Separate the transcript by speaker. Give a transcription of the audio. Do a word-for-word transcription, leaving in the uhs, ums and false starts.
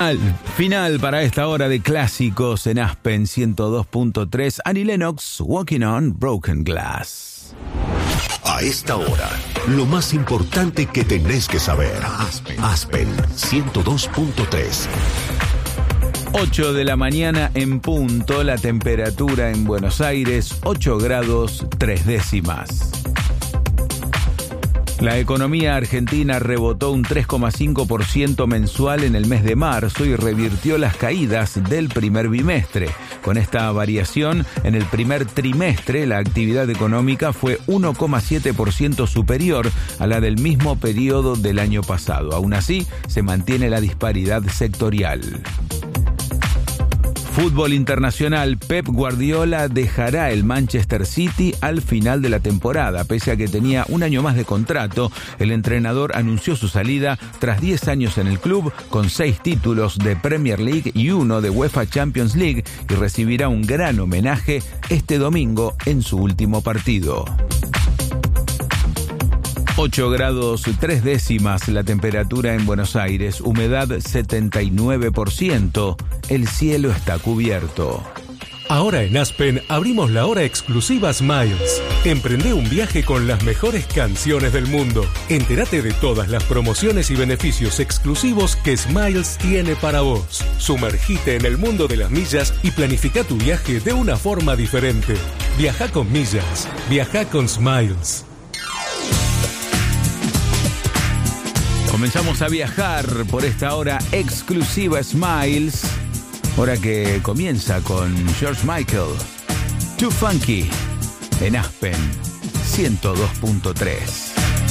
Speaker 1: Al final para esta hora de clásicos en Aspen ciento dos punto tres, Annie Lennox, Walking on Broken Glass.
Speaker 2: A esta hora, lo más importante que tenés que saber. Aspen, Aspen ciento dos punto tres.
Speaker 1: ocho de la mañana en punto, la temperatura en Buenos Aires, ocho grados tres décimas. La economía argentina rebotó un tres coma cinco por ciento mensual en el mes de marzo y revirtió las caídas del primer bimestre. Con esta variación, en el primer trimestre la actividad económica fue uno coma siete por ciento superior a la del mismo periodo del año pasado. Aún así, se mantiene la disparidad sectorial. Fútbol internacional, Pep Guardiola dejará el Manchester City al final de la temporada. Pese a que tenía un año más de contrato, el entrenador anunció su salida tras diez años en el club, con seis títulos de Premier League y uno de UEFA Champions League, y recibirá un gran homenaje este domingo en su último partido. ocho grados tres décimas la temperatura en Buenos Aires, humedad setenta y nueve por ciento, el cielo está cubierto.
Speaker 3: Ahora en Aspen abrimos la hora exclusiva Smiles. Emprende un viaje con las mejores canciones del mundo. Entérate de todas las promociones y beneficios exclusivos que Smiles tiene para vos. Sumergite en el mundo de las millas y planifica tu viaje de una forma diferente. Viaja con millas. Viaja con Smiles.
Speaker 1: Comenzamos a viajar por esta hora exclusiva Smiles, hora que comienza con George Michael, Too Funky, en Aspen ciento dos punto tres.